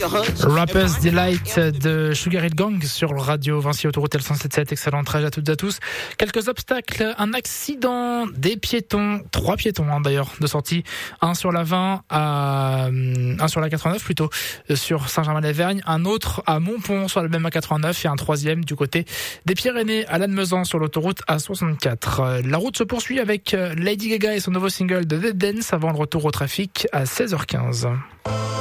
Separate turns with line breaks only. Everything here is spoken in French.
Rapper's Delight de Sugar Hill Gang sur le radio Vinci Autoroute L177. Excellent trajet à toutes et à tous. Quelques obstacles, un accident, des piétons, 3 piétons d'ailleurs de sortie, un sur la 20, un sur la 89 plutôt, sur Saint-Germain-les-Vergnes, un autre à Montpont sur la même A89 et un troisième du côté des Pyrénées à Lannemezan sur l'autoroute A64. La route se poursuit avec Lady Gaga et son nouveau single de The Dance avant le retour au trafic à 16h15.